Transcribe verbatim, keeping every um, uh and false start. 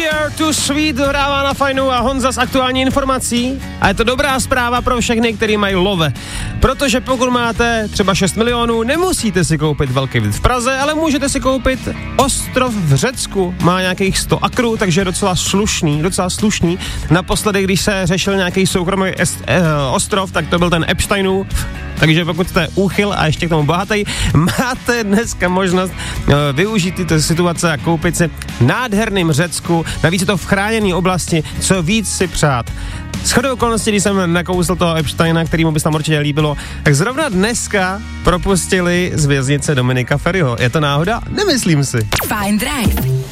You're Too Sweet dohrává na Fajnu a Honza s aktuální informací. A je to dobrá zpráva pro všechny, kteří mají love. Protože pokud máte třeba šest milionů, nemusíte si koupit velký byt v Praze, ale můžete si koupit ostrov v Řecku. Má nějakých sto akrů, takže je docela slušný, docela slušný. Naposledy, když se řešil nějaký soukromý est, eh, ostrov, tak to byl ten Epsteinův. Takže pokud jste úchyl a ještě k tomu bohatý, máte dneska možnost uh, využít tyto situace a koupit si v nádherném Řecku, navíc je to v chráněné oblasti, co víc si přát. Shodou okolností, když jsem nakousl toho Epsteina, kterýmu by se tam určitě líbilo, tak zrovna dneska propustili z věznice Dominika Feriho. Je to náhoda? Nemyslím si. Fajn Drive.